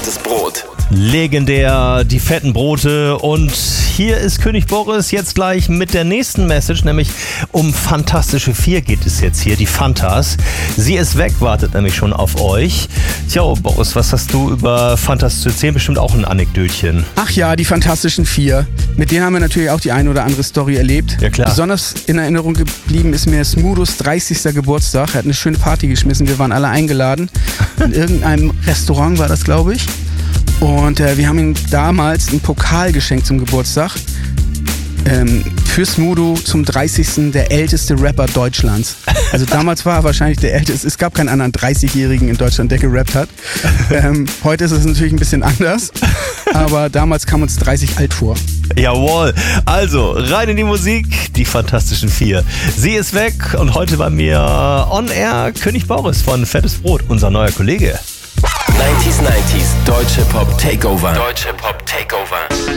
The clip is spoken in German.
fettes Brot. Legendär, die fetten Brote. Und hier ist König Boris jetzt gleich mit der nächsten Message, nämlich um Fantastische 4 geht es jetzt hier, die Fantas. Sie ist weg, wartet nämlich schon auf euch. Tja, Boris, was hast du über Fantas zu erzählen? Bestimmt auch ein Anekdötchen. Ach ja, die Fantastischen 4. Mit denen haben wir natürlich auch die eine oder andere Story erlebt. Ja, klar. Besonders in Erinnerung geblieben ist mir Smudos 30. Geburtstag. Er hat eine schöne Party geschmissen. Wir waren alle eingeladen. In irgendeinem Restaurant war das, glaube ich. Und wir haben ihm damals einen Pokal geschenkt zum Geburtstag. Für Smudo zum 30. der älteste Rapper Deutschlands. Also damals war er wahrscheinlich der älteste. Es gab keinen anderen 30-Jährigen in Deutschland, der gerappt hat. Heute ist es natürlich ein bisschen anders. Aber damals kam uns 30 alt vor. Jawohl. Also, rein in die Musik, die Fantastischen 4. Sie ist weg und heute bei mir on air König Boris von Fettes Brot, unser neuer Kollege. 90s, Deutsche Pop Takeover. Deutsche Pop Takeover.